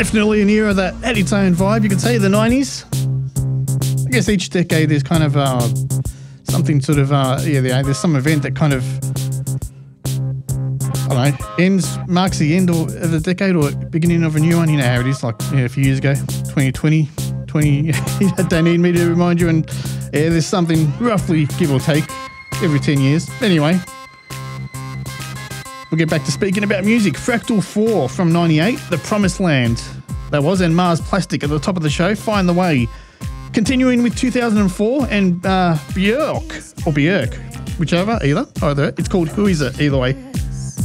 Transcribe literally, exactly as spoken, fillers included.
Definitely an era that had its own vibe, you could say, the nineties. I guess each decade there's kind of uh, something sort of, uh, yeah, there's some event that kind of, I don't know, ends, marks the end or, of the decade or beginning of a new one. You know how it is, like you know, a few years ago, twenty twenty, twenty, you don't need me to remind you, and yeah, there's something roughly, give or take, every ten years. Anyway, we'll get back to speaking about music. Fractal four from ninety-eight, The Promised Land. That was, and Mars Plastic at the top of the show, Find the Way. Continuing with two thousand four and uh, Björk, or Björk, whichever, either, either. It's called Who Is It, either way.